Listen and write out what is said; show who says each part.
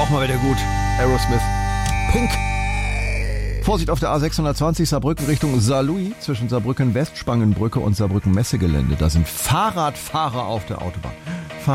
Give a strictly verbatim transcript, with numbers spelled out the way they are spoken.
Speaker 1: auch mal wieder gut. Aerosmith. Pink. Vorsicht auf der A sechshundertzwanzig Saarbrücken Richtung Saarlouis zwischen Saarbrücken Westspangenbrücke und Saarbrücken Messegelände. Da sind Fahrradfahrer auf der Autobahn.